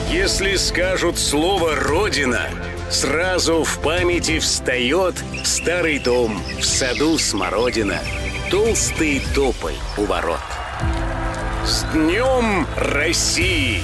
Если скажут слово «Родина», сразу в памяти встает старый дом, в саду смородина, толстый тополь у ворот. С Днем России!